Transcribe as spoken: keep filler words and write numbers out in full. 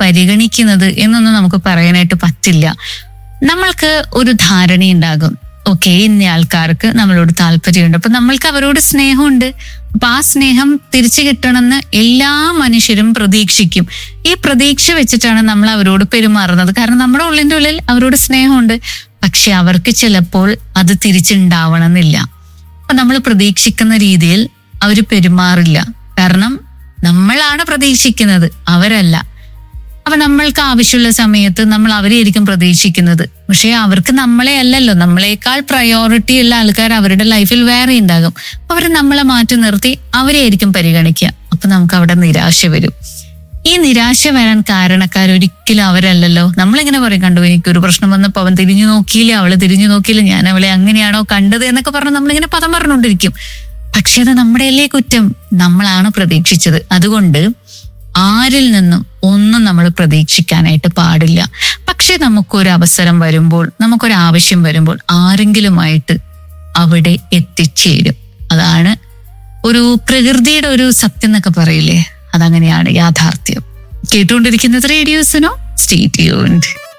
പരിഗണിക്കുന്നത് എന്നൊന്നും നമുക്ക് പറയാനായിട്ട് പറ്റില്ല. നമ്മൾക്ക് ഒരു ധാരണയുണ്ടാകും, ഓക്കെ ഇന്ന ആൾക്കാർക്ക് നമ്മളോട് താല്പര്യമുണ്ട്, അപ്പൊ നമ്മൾക്ക് അവരോട് സ്നേഹമുണ്ട്, അപ്പൊ ആ സ്നേഹം തിരിച്ചു കിട്ടണമെന്ന് എല്ലാ മനുഷ്യരും പ്രതീക്ഷിക്കും. ഈ പ്രതീക്ഷ വെച്ചിട്ടാണ് നമ്മൾ അവരോട് പെരുമാറുന്നത്. കാരണം നമ്മുടെ ഉള്ളിന്റെ ഉള്ളിൽ അവരോട് സ്നേഹമുണ്ട്, പക്ഷെ അവർക്ക് ചിലപ്പോൾ അത് തിരിച്ചുണ്ടാവണമെന്നില്ല. അപ്പൊ നമ്മൾ പ്രതീക്ഷിക്കുന്ന രീതിയിൽ അവര് പെരുമാറില്ല. കാരണം നമ്മളാണ് പ്രതീക്ഷിക്കുന്നത്, അവരല്ല. അപ്പൊ നമ്മൾക്ക് ആവശ്യമുള്ള സമയത്ത് നമ്മൾ അവരെയായിരിക്കും പ്രതീക്ഷിക്കുന്നത്. പക്ഷെ അവർക്ക് നമ്മളെ അല്ലല്ലോ, നമ്മളെക്കാൾ പ്രയോറിറ്റി ഉള്ള ആൾക്കാർ അവരുടെ ലൈഫിൽ വേറെ ഉണ്ടാകും. അപ്പൊ അവർ നമ്മളെ മാറ്റി നിർത്തി അവരെയായിരിക്കും പരിഗണിക്കുക. അപ്പൊ നമുക്ക് അവിടെ നിരാശ വരും. ഈ നിരാശ വരാൻ കാരണക്കാരൊരിക്കലും അവരല്ലല്ലോ. നമ്മളിങ്ങനെ പറയും, കണ്ടു എനിക്കൊരു പ്രശ്നം വന്നപ്പോ അവൻ തിരിഞ്ഞു നോക്കിയില്ല, അവള് തിരിഞ്ഞു നോക്കിയില്ല, ഞാൻ അവളെ അങ്ങനെയാണോ കണ്ടത് എന്നൊക്കെ പറഞ്ഞ് നമ്മളിങ്ങനെ പദം പറഞ്ഞുകൊണ്ടിരിക്കും. പക്ഷെ അത് നമ്മുടെ അല്ലേ കുറ്റം, നമ്മളാണ് പ്രതീക്ഷിച്ചത്. അതുകൊണ്ട് ആരിൽ നിന്നും ഒന്നും നമ്മൾ പ്രതീക്ഷിക്കാനായിട്ട് പാടില്ല. പക്ഷെ നമുക്കൊരു അവസരം വരുമ്പോൾ, നമുക്കൊരു ആവശ്യം വരുമ്പോൾ ആരെങ്കിലുമായിട്ട് അവിടെ എത്തിച്ചേരും. അതാണ് ഒരു പ്രകൃതിയുടെ ഒരു സത്യം എന്നൊക്കെ പറയില്ലേ, അതങ്ങനെയാണ് യാഥാർത്ഥ്യം. കേട്ടുകൊണ്ടിരിക്കുന്നത് റേഡിയോ സുനോ. Stay tuned.